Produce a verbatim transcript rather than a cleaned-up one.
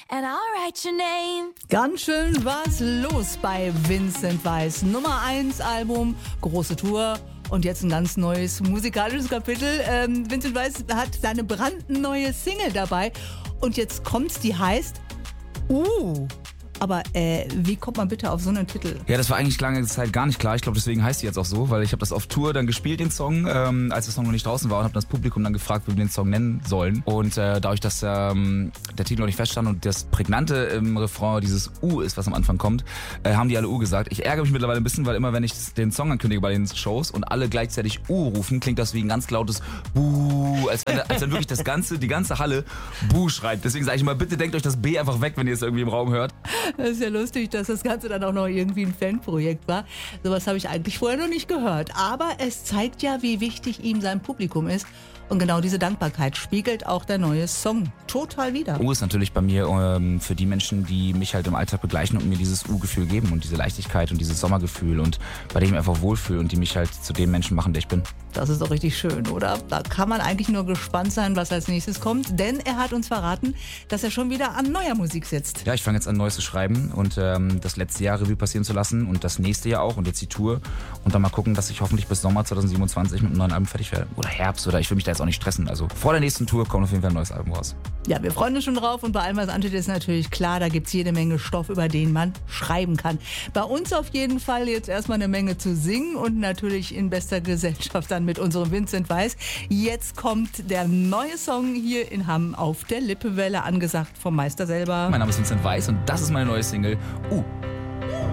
and I'll write your name. Ganz schön was los bei Vincent Weiss. Nummer eins Album, große Tour und jetzt ein ganz neues musikalisches Kapitel. Ähm, Vincent Weiss hat seine brandneue Single dabei und jetzt kommt's, die heißt Uh. Aber äh, wie kommt man bitte auf so einen Titel? Ja, das war eigentlich lange Zeit gar nicht klar. Ich glaube, deswegen heißt die jetzt auch so, weil ich habe das auf Tour dann gespielt, den Song, ähm, als der Song noch nicht draußen war und habe das Publikum dann gefragt, wie wir den Song nennen sollen. Und äh, dadurch, dass ähm, der Titel noch nicht feststand und das Prägnante im Refrain dieses U ist, was am Anfang kommt, äh, haben die alle U gesagt. Ich ärgere mich mittlerweile ein bisschen, weil immer, wenn ich den Song ankündige bei den Shows und alle gleichzeitig U rufen, klingt das wie ein ganz lautes Buh, als wenn, als wenn wirklich das ganze, die ganze Halle Buh schreit. Deswegen sage ich mal, bitte denkt euch das B einfach weg, wenn ihr es irgendwie im Raum hört. Das ist ja lustig, dass das Ganze dann auch noch irgendwie ein Fanprojekt war. Sowas habe ich eigentlich vorher noch nicht gehört. Aber es zeigt ja, wie wichtig ihm sein Publikum ist. Und genau diese Dankbarkeit spiegelt auch der neue Song total wider. U ist natürlich bei mir ähm, für die Menschen, die mich halt im Alltag begleichen und mir dieses U-Gefühl geben und diese Leichtigkeit und dieses Sommergefühl und bei dem ich mich einfach wohlfühle und die mich halt zu dem Menschen machen, der ich bin. Das ist doch richtig schön, oder? Da kann man eigentlich nur gespannt sein, was als nächstes kommt, denn er hat uns verraten, dass er schon wieder an neuer Musik sitzt. Ja, ich fange jetzt an, Neues zu schreiben und ähm, das letzte Jahr Revue passieren zu lassen und das nächste Jahr auch und jetzt die Tour und dann mal gucken, dass ich hoffentlich bis Sommer zwanzig siebenundzwanzig mit einem neuen Album fertig werde. Oder Herbst, oder ich will mich da jetzt auch nicht stressen. Also vor der nächsten Tour kommt auf jeden Fall ein neues Album raus. Ja, wir freuen uns schon drauf und bei allem, was ansteht, ist natürlich klar, da gibt's jede Menge Stoff, über den man schreiben kann. Bei uns auf jeden Fall jetzt erstmal eine Menge zu singen und natürlich in bester Gesellschaft dann mit unserem Vincent Weiss. Jetzt kommt der neue Song hier in Hamm auf der Lippewelle, angesagt vom Meister selber. Mein Name ist Vincent Weiss und das ist meine neue Single Uh.